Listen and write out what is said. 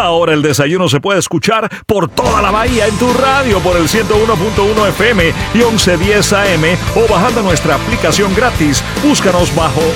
Ahora el desayuno se puede escuchar por toda la bahía en tu radio por el 101.1 FM y 1110 AM o bajando nuestra aplicación gratis. Búscanos bajo